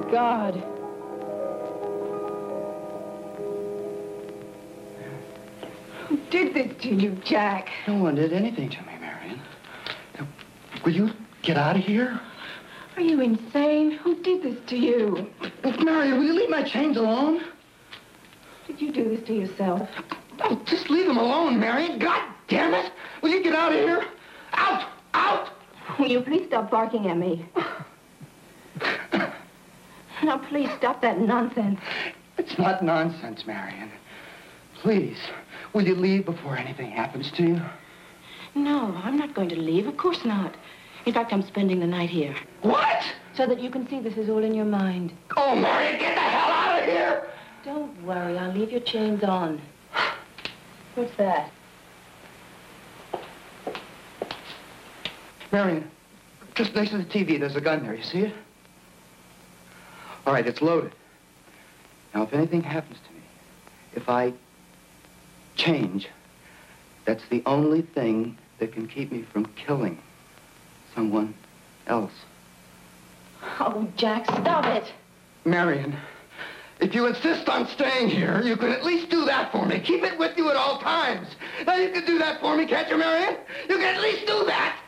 God. Who did this to you, Jack? No one did anything to me, Marion. Now, will you get out of here? Are you insane? Who did this to you? Marion, will you leave my chains alone? Did you do this to yourself? Oh, just leave them alone, Marion. God damn it! Will you get out of here? Out! Out! Will you please stop barking at me? Now, please stop that nonsense. It's not nonsense, Marion. Please, will you leave before anything happens to you? No, I'm not going to leave. Of course not. In fact, I'm spending the night here. What? So that you can see this is all in your mind. Oh, Marion, get the hell out of here! Don't worry, I'll leave your chains on. What's that? Marion, just next to the TV, there's a gun there. You see it? All right, it's loaded. Now, if anything happens to me, if I change, that's the only thing that can keep me from killing someone else. Oh, Jack, stop it. Marion, if you insist on staying here, you can at least do that for me. Keep it with you at all times. Now, you can do that for me, can't you, Marion? You can at least do that.